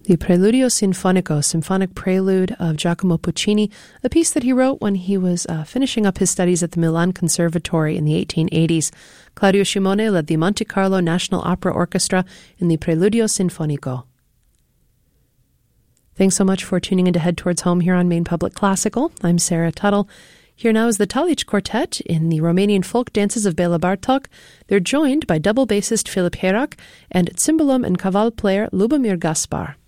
The Preludio Sinfonico, symphonic prelude of Giacomo Puccini, a piece that he wrote when he was finishing up his studies at the Milan Conservatory in the 1880s. Claudio Scimone led the Monte Carlo National Opera Orchestra in the Preludio Sinfonico. Thanks so much for tuning in to Head Towards Home here on Maine Public Classical. I'm Sarah Tuttle. Here now is the Talic Quartet in the Romanian folk dances of Bela Bartok. They're joined by double bassist Filip Herak and cimbalom and caval player Lubomir Gaspar.